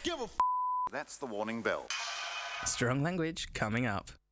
Give a f. That's the warning bell. Strong language coming up.